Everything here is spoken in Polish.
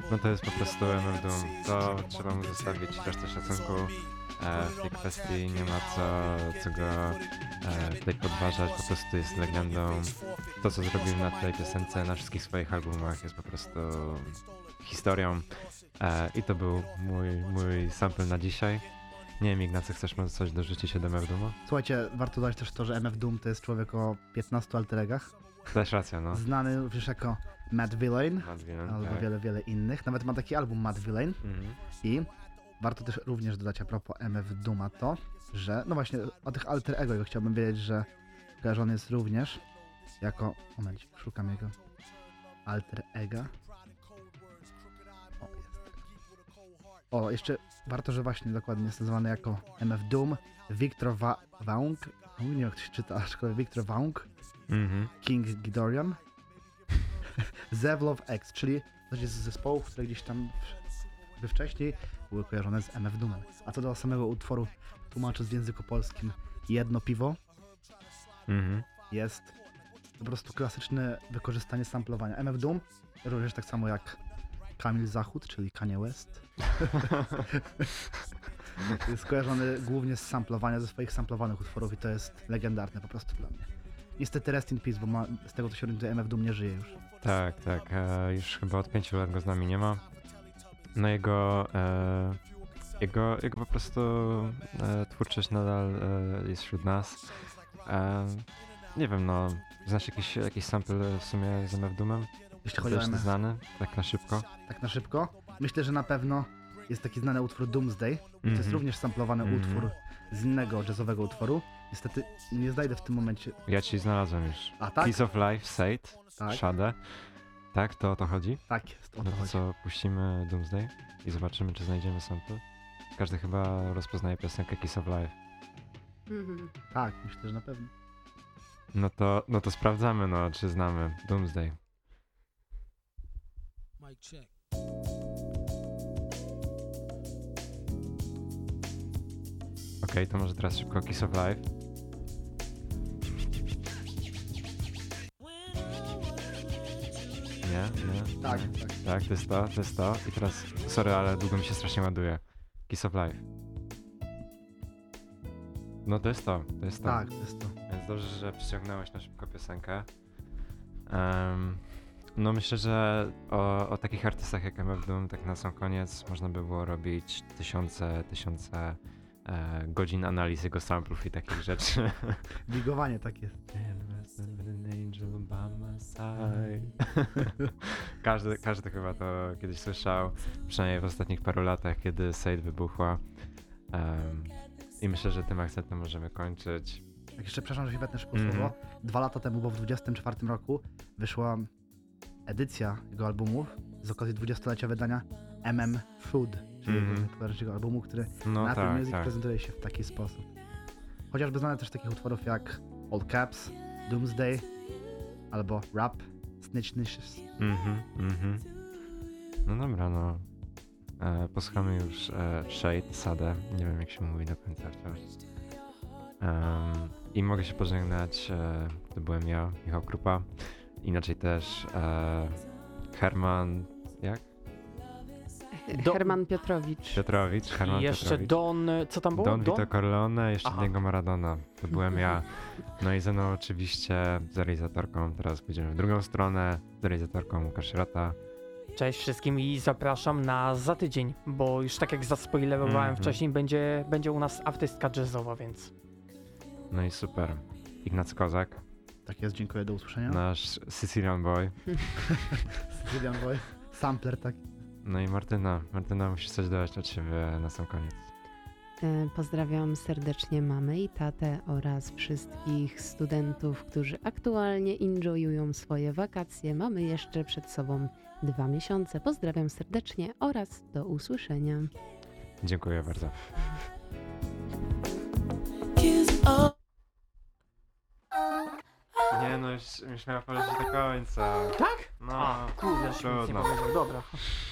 No to jest po prostu MF Doom. To trzeba mu zostawić resztę szacunku. W tej kwestii nie ma co go tutaj podważać, po prostu jest legendą. To, co zrobił na tej piosence, na wszystkich swoich albumach jest po prostu historią. I to był mój sample na dzisiaj. Nie wiem, Ignacy, chcesz może coś dorzucić się do MF Dooma? Słuchajcie, warto dodać też to, że MF Doom to jest człowiek o 15 alteregach. Też racja, no. Znany również jako Matt Villain, Mad Villain, albo tak. wiele innych. Nawet ma taki album Matt Villain. Mhm. I warto też również dodać a propos MF Dooma to, że no właśnie o tych alter ego chciałbym wiedzieć, że kojarzony jest również jako... Moment, szukam jego alter ega. O, jest. O, jeszcze warto, że właśnie dokładnie jest nazwany jako MF Doom, Victor Vaung, nie wiem jak to się czyta, aczkolwiek Victor Vaung, Mhm. King Ghidorah, Zevlov X, czyli coś z zespołów, które gdzieś tam wcześniej były kojarzone z MF Doomem. A co do samego utworu, tłumaczę z języku polskim, jedno piwo Mhm. jest po prostu klasyczne wykorzystanie samplowania. MF Doom, również tak samo jak Kamil Zachód, czyli Kanye West, jest kojarzony głównie z samplowania, ze swoich samplowanych utworów i to jest legendarne po prostu dla mnie. Niestety rest in peace, bo z tego co się orientuje MF Doom nie żyje już. Tak. Już chyba od 5 lat go z nami nie ma. No jego po prostu twórczość nadal jest wśród nas. Nie wiem, no, znasz jakiś sample w sumie z MF Doomem? Jeśli chodzi o Też MF, znany, tak na szybko? tak na szybko, myślę, że na pewno jest taki znany utwór Doomsday. To jest również samplowany utwór z innego jazzowego utworu. Niestety nie znajdę w tym momencie... Ja ci znalazłem już. A tak? Piece of Life, Sate, Tak. Shade. Tak, to o to chodzi? Tak jest, o No to to chodzi. co, puścimy Doomsday i zobaczymy, czy znajdziemy sample? Każdy chyba rozpoznaje piosenkę Kiss of Life. Mhm. Tak, myślę, że na pewno. No to sprawdzamy, no, czy znamy Doomsday. Mic check. Okej, to może teraz szybko Kiss of Life. Nie? Tak, nie. tak. Tak, to jest to. I teraz, sorry, ale długo mi się strasznie ładuje. Kiss of Life. No to jest to. Tak, to jest to. Więc dobrze, że przyciągnąłeś na szybko piosenkę. No myślę, że o takich artystach jak MF Doom tak na sam koniec można by było robić tysiące godzin analiz jego samplów i takich rzeczy. Bigowanie tak jest. Każdy chyba to kiedyś słyszał, przynajmniej w ostatnich paru latach, kiedy Sade wybuchła. I myślę, że tym akcentem możemy kończyć. Tak jeszcze przepraszam, że się wetnę szybko Mhm. słowo. 2 lata temu, bo w 24 roku wyszła edycja jego albumów z okazji 20-lecia wydania MM Food, czyli jego najpopularniejszego albumu, który No na Apple Music tak. prezentuje się w taki sposób. Chociażby znane też takich utworów jak All Caps, Doomsday albo Rap, Snitchnicious. No dobra, no. Posłuchamy już Shade, Sade, nie wiem jak się mówi do końca wciąż. I mogę się pożegnać, to byłem ja, Michał Krupa. Inaczej też Herman, jak? Herman Piotrowicz. Herman I jeszcze Piotrowicz. Don, co tam było? Don Vito Corleone, jeszcze Aha. Diego Maradona. To byłem ja. No i ze mną oczywiście z realizatorką, teraz pójdziemy w drugą stronę, z realizatorką Łukasz Rota. Cześć wszystkim i zapraszam na za tydzień, bo już tak jak zaspoilerowałem wcześniej, będzie u nas artystka jazzowa, więc... No i super. Ignacy Kozak, Tak jest, dziękuję, do usłyszenia. nasz Sicilian Boy. Julian Boy, sampler taki. No i Martyna. Martyna, musisz coś dodać od siebie na sam koniec. Pozdrawiam serdecznie mamę i tatę oraz wszystkich studentów, którzy aktualnie enjoyują swoje wakacje. Mamy jeszcze przed sobą 2 miesiące. Pozdrawiam serdecznie oraz do usłyszenia. Dziękuję bardzo. Nie no, już miała polecieć do końca. Tak? No, A, kurde, już nic nie trudno. powiedział, dobra.